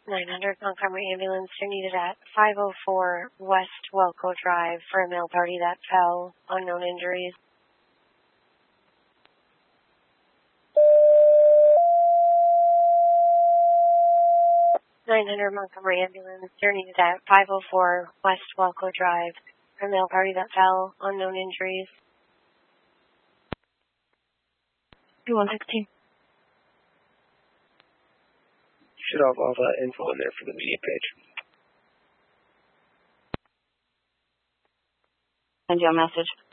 900 Montgomery ambulance. You're needed at 504 West Welco Drive for a male party that fell. Unknown injuries. (900 Montgomery ambulance. You're needed at 504 West Welco Drive for a male party that fell. Unknown injuries. 2116. Should have all that info in there for the media page. Send you a message.